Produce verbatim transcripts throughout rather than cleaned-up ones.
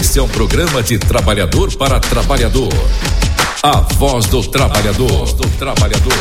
Este é um programa de trabalhador para trabalhador. A voz do trabalhador. A voz do trabalhador.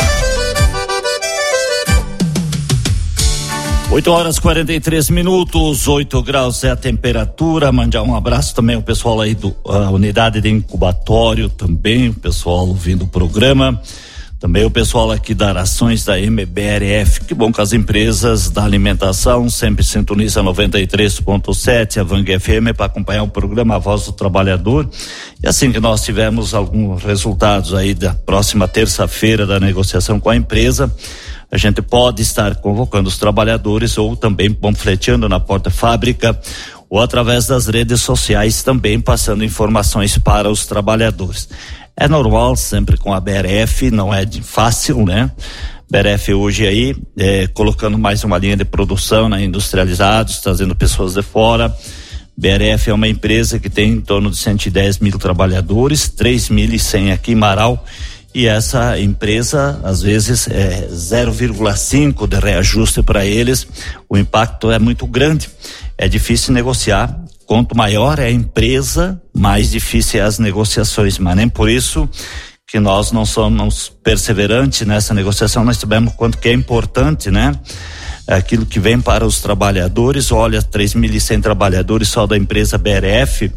oito horas e quarenta e três minutos, oito graus é a temperatura. Mandar um abraço também ao pessoal aí do a unidade de incubatório também, o pessoal ouvindo o programa. Também o pessoal aqui das Arações da M B R F, que bom que as empresas da alimentação sempre sintoniza noventa e três ponto sete, a Vang F M, para acompanhar o programa A Voz do Trabalhador. E assim que nós tivermos alguns resultados aí da próxima terça-feira da negociação com a empresa, a gente pode estar convocando os trabalhadores ou também panfleteando na porta fábrica ou através das redes sociais também passando informações para os trabalhadores. É normal, sempre com a B R F, não é de fácil, né? B R F hoje aí, é, colocando mais uma linha de produção na Industrializados, trazendo pessoas de fora. B R F é uma empresa que tem em torno de cento e dez mil trabalhadores, três mil e cem aqui em Marau, e essa empresa, às vezes, é zero vírgula cinco de reajuste para eles. O impacto é muito grande, é difícil negociar. Quanto maior é a empresa, mais difícil é as negociações, mas nem por isso que nós não somos perseverantes nessa negociação. Nós sabemos quanto que é importante, né? Aquilo que vem para os trabalhadores. Olha, três mil e cem trabalhadores só da empresa B R F,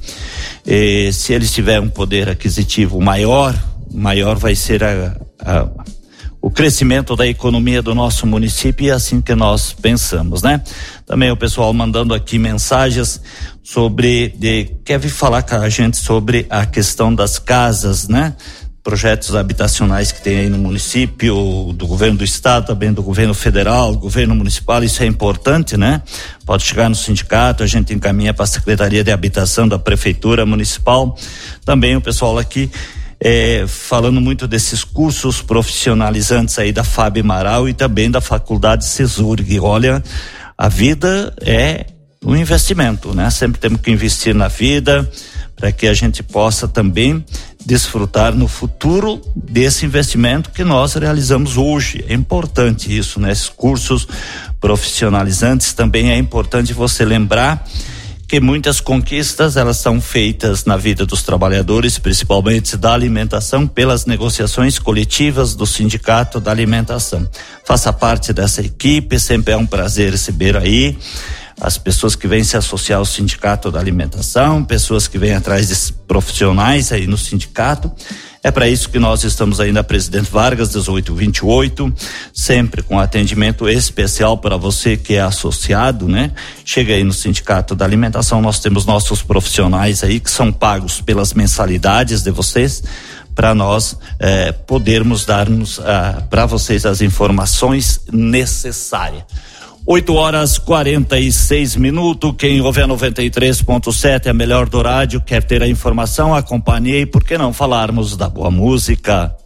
e se eles tiverem um poder aquisitivo maior, maior vai ser a, a o crescimento da economia do nosso município, e é assim que nós pensamos, né? Também o pessoal mandando aqui mensagens sobre, de, quer vir falar com a gente sobre a questão das casas, né? Projetos habitacionais que tem aí no município, do governo do estado, também do governo federal, governo municipal, isso é importante, né? Pode chegar no sindicato, a gente encaminha para a Secretaria de Habitação da Prefeitura Municipal. Também o pessoal aqui É, falando muito desses cursos profissionalizantes aí da F A B Marau e também da Faculdade CESURG. Olha, a vida é um investimento, né? Sempre temos que investir na vida para que a gente possa também desfrutar no futuro desse investimento que nós realizamos hoje. É importante isso, né? Esses cursos profissionalizantes também é importante você lembrar que muitas conquistas elas são feitas na vida dos trabalhadores, principalmente da alimentação, pelas negociações coletivas do Sindicato da Alimentação. Faça parte dessa equipe, sempre é um prazer receber aí as pessoas que vêm se associar ao Sindicato da Alimentação, pessoas que vêm atrás de profissionais aí no sindicato. É para isso que nós estamos aí na Presidente Vargas, dezoito vinte e oito, sempre com atendimento especial para você que é associado, né? Chega aí no Sindicato da Alimentação, nós temos nossos profissionais aí que são pagos pelas mensalidades de vocês, para nós eh, podermos darmos ah, para vocês as informações necessárias. oito horas e quarenta e seis minutos. Quem ouve a noventa e três ponto sete, a melhor do rádio, quer ter a informação, acompanhe, e por que não falarmos da boa música?